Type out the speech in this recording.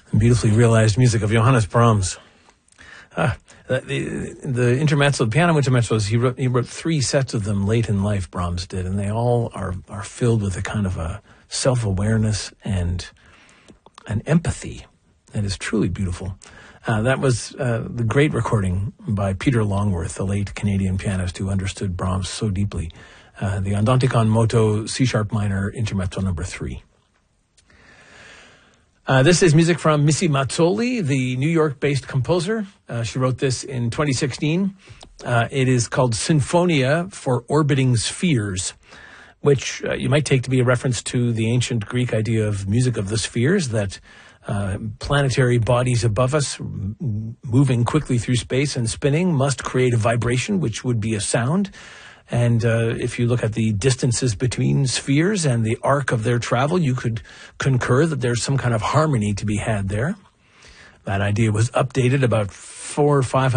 Beautifully realized music of Johannes Brahms. The intermezzo, the piano intermezzos, he wrote 3 sets of them late in life, Brahms did, and they all are filled with a kind of a self-awareness and an empathy that is truly beautiful. That was the great recording by Peter Longworth, the late Canadian pianist who understood Brahms so deeply. The Andante con moto C-sharp minor intermezzo number 3. This is music from Missy Mazzoli, the New York-based composer. She wrote this in 2016. It is called Sinfonia for Orbiting Spheres, which you might take to be a reference to the ancient Greek idea of music of the spheres, that planetary bodies above us moving quickly through space and spinning must create a vibration, which would be a sound. And if you look at the distances between spheres and the arc of their travel, you could concur that there's some kind of harmony to be had there. That idea was updated about 400 or 500